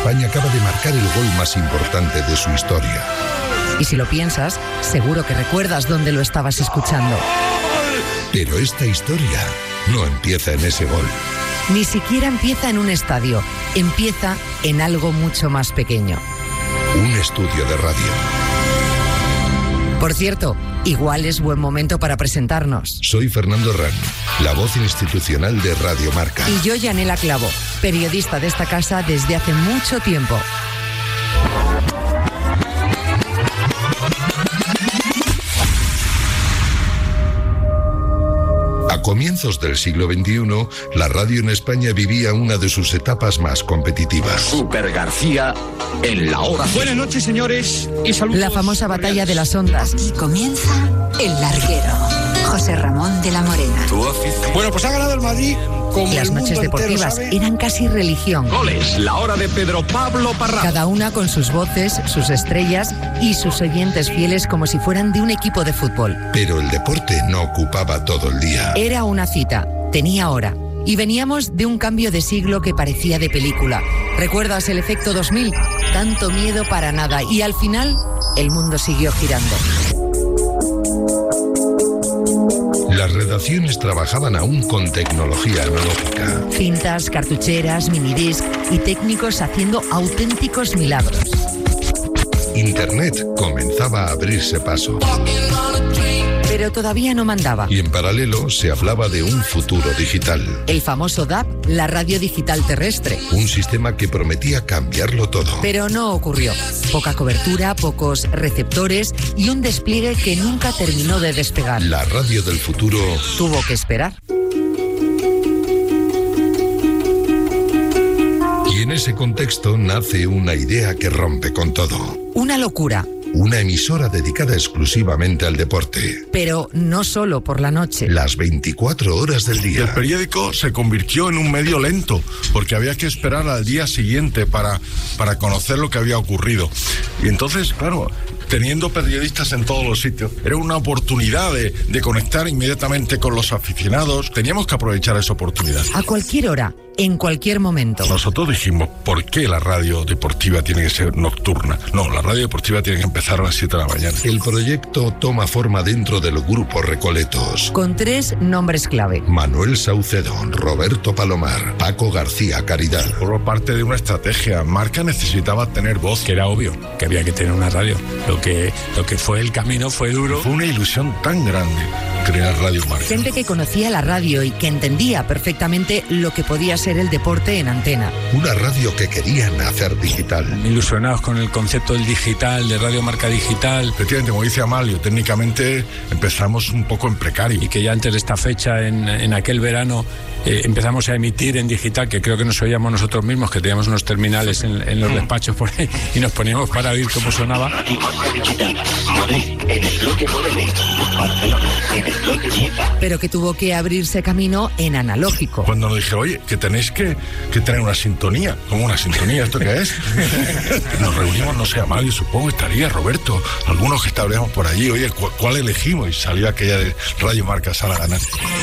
España acaba de marcar el gol más importante de su historia. Y si lo piensas, seguro que recuerdas dónde lo estabas escuchando. Pero esta historia no empieza en ese gol. Ni siquiera empieza en un estadio, empieza en algo mucho más pequeño. Un estudio de radio. Por cierto, igual es buen momento para presentarnos. Soy Fernando Herrán, la voz institucional de Radio Marca. Y yo, Yanela Clavo, periodista de esta casa desde hace mucho tiempo. A comienzos del siglo XXI, la radio en España vivía una de sus etapas más competitivas. Super García en la hora. Buenas noches, señores, y saludos. La famosa batalla de las ondas. Y comienza El Larguero. José Ramón de la Morena. Bueno, pues ha ganado el Madrid. Las noches deportivas eran casi religión. Goles, la hora de Pedro Pablo Parra. Cada una con sus voces, sus estrellas y sus oyentes fieles como si fueran de un equipo de fútbol. Pero el deporte no ocupaba todo el día. Era una cita, tenía hora. Y veníamos de un cambio de siglo que parecía de película. ¿Recuerdas el efecto 2000? Tanto miedo para nada. Y al final, el mundo siguió girando. Las redacciones trabajaban aún con tecnología analógica. Cintas, cartucheras, minidisc y técnicos haciendo auténticos milagros. Internet comenzaba a abrirse paso. Pero todavía no mandaba. Y en paralelo se hablaba de un futuro digital. El famoso DAB, la radio digital terrestre. Un sistema que prometía cambiarlo todo. Pero no ocurrió. Poca cobertura, pocos receptores y un despliegue que nunca terminó de despegar. La radio del futuro tuvo que esperar. Y en ese contexto nace una idea que rompe con todo. Una locura. Una emisora dedicada exclusivamente al deporte. Pero no solo por la noche. Las 24 horas del día. El periódico se convirtió en un medio lento, porque había que esperar al día siguiente para conocer lo que había ocurrido. Y entonces, claro, teniendo periodistas en todos los sitios, era una oportunidad de conectar inmediatamente con los aficionados. Teníamos que aprovechar esa oportunidad. A cualquier hora, en cualquier momento. Nosotros dijimos, ¿por qué la radio deportiva tiene que ser nocturna? No, la radio deportiva tiene que empezar a las 7 de la mañana. El proyecto toma forma dentro del Grupo Recoletos. Con 3 nombres clave. Manuel Saucedo, Roberto Palomar, Paco García Caridad. Por parte de una estrategia, Marca necesitaba tener voz. Que era obvio que había que tener una radio. Lo que fue el camino fue duro. Fue una ilusión tan grande crear Radio Marca. Gente que conocía la radio y que entendía perfectamente lo que podía ser el deporte en antena. Una radio que querían hacer digital. Ilusionados con el concepto del digital, de Radio Marca Digital. Efectivamente, como dice Amalio, técnicamente empezamos un poco en precario. Y que ya antes de esta fecha, en aquel verano, empezamos a emitir en digital, que creo que nos oíamos nosotros mismos, que teníamos unos terminales en los despachos por ahí y nos poníamos para oír cómo sonaba. Pero que tuvo que abrirse camino en analógico. Cuando nos dijeron, oye, que tenéis que traer una sintonía. ¿Cómo una sintonía? ¿Esto qué es? Nos reunimos, no sé, Amalio, supongo que estaría Roberto, algunos que estaríamos por allí, oye, ¿cuál elegimos? Y salió aquella de Radio Marca Sala Ganar.